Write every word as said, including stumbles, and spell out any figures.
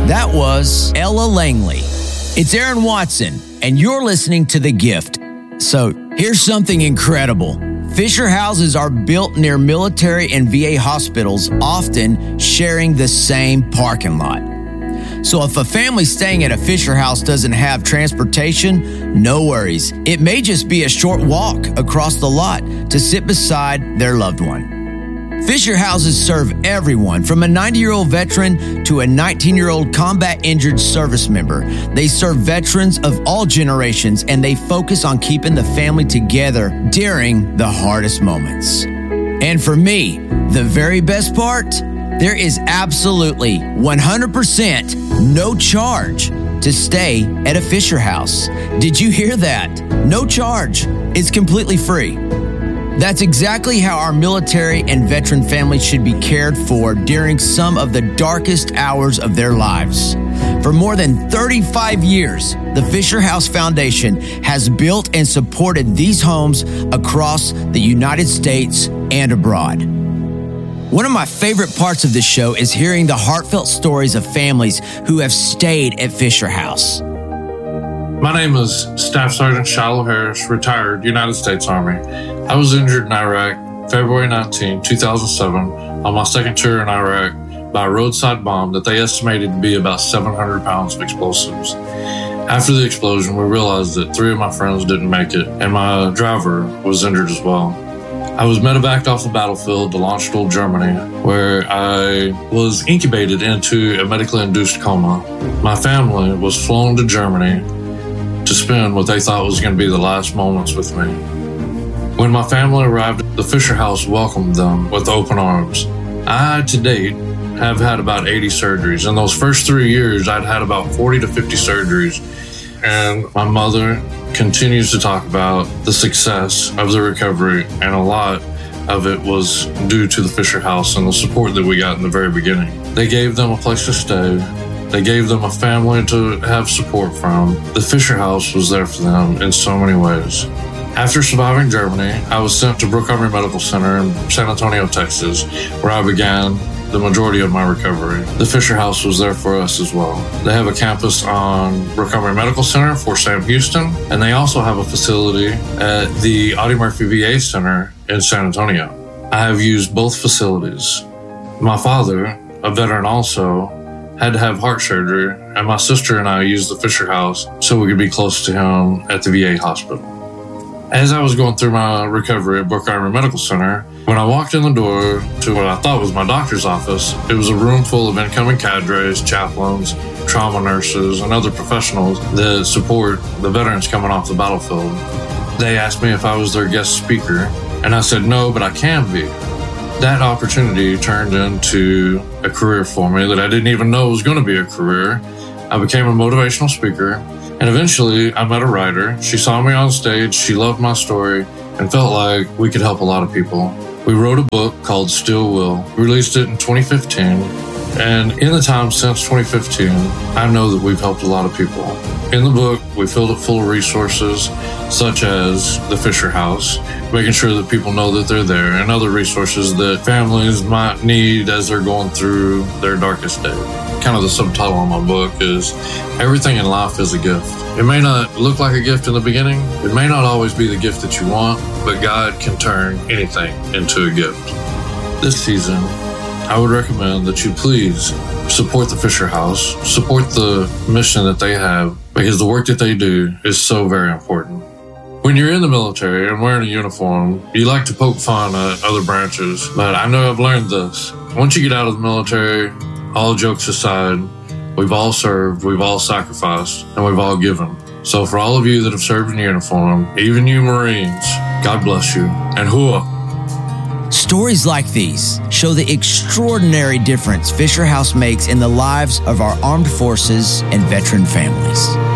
That was Ella Langley. It's Aaron Watson, and you're listening to The Gift. So here's something incredible. Fisher houses are built near military and V A hospitals, often sharing the same parking lot. So if a family staying at a Fisher house doesn't have transportation, no worries. It may just be a short walk across the lot to sit beside their loved one. Fisher houses serve everyone from a ninety-year-old veteran to a nineteen-year-old combat-injured service member. They serve veterans of all generations, and they focus on keeping the family together during the hardest moments. And for me, the very best part, there is absolutely one hundred percent no charge to stay at a Fisher house. Did you hear that? No charge. It's completely free. That's exactly how our military and veteran families should be cared for during some of the darkest hours of their lives. For more than thirty-five years, the Fisher House Foundation has built and supported these homes across the United States and abroad. One of my favorite parts of this show is hearing the heartfelt stories of families who have stayed at Fisher House. My name is Staff Sergeant Shiloh Harris, retired United States Army. I was injured in Iraq February nineteenth, two thousand seven, on my second tour in Iraq by a roadside bomb that they estimated to be about seven hundred pounds of explosives. After the explosion, we realized that three of my friends didn't make it, and my driver was injured as well. I was medevaced off the battlefield to Landstuhl, Germany, where I was incubated into a medically induced coma. My family was flown to Germany to spend what they thought was going to be the last moments with me. When my family arrived, the Fisher House welcomed them with open arms. I, to date, have had about eighty surgeries. In those first three years, I'd had about forty to fifty surgeries. And my mother continues to talk about the success of the recovery, and a lot of it was due to the Fisher House and the support that we got in the very beginning. They gave them a place to stay. They gave them a family to have support from. The Fisher House was there for them in so many ways. After surviving Germany, I was sent to Brooke Army Medical Center in San Antonio, Texas, where I began the majority of my recovery. The Fisher House was there for us as well. They have a campus on Brooke Army Medical Center, Fort Sam Houston, and they also have a facility at the Audie Murphy V A Center in San Antonio. I have used both facilities. My father, a veteran also, had to have heart surgery, and my sister and I used the Fisher House so we could be close to him at the V A hospital. As I was going through my recovery at Brooke Army Medical Center, when I walked in the door to what I thought was my doctor's office, it was a room full of incoming cadres, chaplains, trauma nurses, and other professionals that support the veterans coming off the battlefield. They asked me if I was their guest speaker, and I said no, but I can be. That opportunity turned into a career for me that I didn't even know was going to be a career. I became a motivational speaker, and eventually I met a writer. She saw me on stage, she loved my story, and felt like we could help a lot of people. We wrote a book called Still Will, released it in twenty fifteen, and in the time since twenty fifteen, I know that we've helped a lot of people. In the book, we filled it full of resources such as the Fisher House, making sure that people know that they're there, and other resources that families might need as they're going through their darkest day. Kind of the subtitle on my book is Everything in Life is a Gift. It may not look like a gift in the beginning. It may not always be the gift that you want, but God can turn anything into a gift. This season, I would recommend that you please support the Fisher House, support the mission that they have, because the work that they do is so very important. When you're in the military and wearing a uniform, you like to poke fun at other branches, but I know I've learned this. Once you get out of the military, all jokes aside, we've all served, we've all sacrificed, and we've all given. So for all of you that have served in uniform, even you Marines, God bless you, and hooah. Stories like these show the extraordinary difference Fisher House makes in the lives of our armed forces and veteran families.